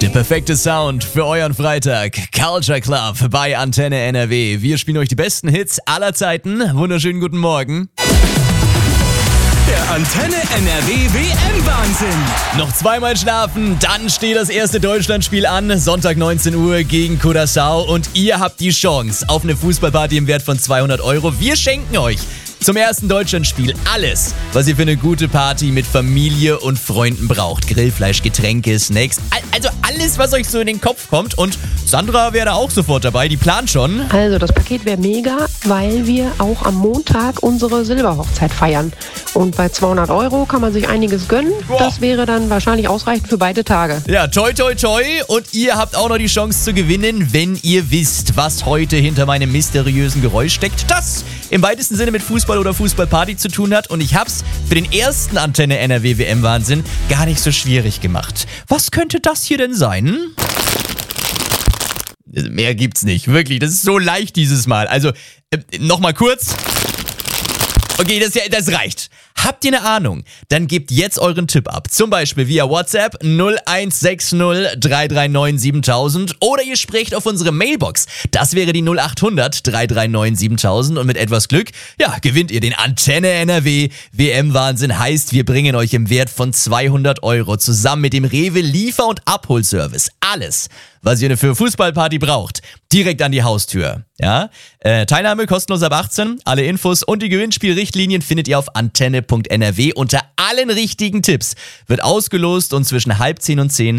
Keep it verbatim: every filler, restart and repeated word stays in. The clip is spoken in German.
Der perfekte Sound für euren Freitag. Culture Club bei Antenne N R W. Wir spielen euch die besten Hits aller Zeiten. Wunderschönen guten Morgen. Der Antenne N R W W M-Wahnsinn. Noch zweimal schlafen, dann steht das erste Deutschlandspiel an. Sonntag neunzehn Uhr gegen Curaçao. Und ihr habt die Chance auf eine Fußballparty im Wert von zweihundert Euro. Wir schenken euch zum ersten Deutschlandspiel alles, was ihr für eine gute Party mit Familie und Freunden braucht. Grillfleisch, Getränke, Snacks, also alles, was euch so in den Kopf kommt. Und Sandra wäre da auch sofort dabei, die plant schon. Also das Paket wäre mega, weil wir auch am Montag unsere Silberhochzeit feiern. Und bei zweihundert Euro kann man sich einiges gönnen. Boah. Das wäre dann wahrscheinlich ausreichend für beide Tage. Ja, toi toi toi. Und ihr habt auch noch die Chance zu gewinnen, wenn ihr wisst, was heute hinter meinem mysteriösen Geräusch steckt. Das im weitesten Sinne mit Fußball oder Fußballparty zu tun hat. Und ich hab's für den ersten Antenne N R W W M-Wahnsinn gar nicht so schwierig gemacht. Was könnte das hier denn sein? Mehr gibt's nicht. Wirklich, das ist so leicht dieses Mal. Also, äh, nochmal kurz. Okay, das, das reicht. Habt ihr eine Ahnung? Dann gebt jetzt euren Tipp ab. Zum Beispiel via WhatsApp null eins sechs null drei drei neun siebentausend oder ihr sprecht auf unsere Mailbox. Das wäre die null acht hundert drei drei neun siebentausend und mit etwas Glück, ja, gewinnt ihr den Antenne N R W W M-Wahnsinn. Heißt, wir bringen euch im Wert von zweihundert Euro zusammen mit dem Rewe Liefer- und Abholservice. Alles, was ihr für Fußballparty braucht, direkt an die Haustür. Ja, äh, Teilnahme kostenlos ab achtzehn. Alle Infos und die Gewinnspielrichtlinien findet ihr auf antenne punkt n r w. Unter allen richtigen Tipps wird ausgelost und zwischen halb zehn und zehn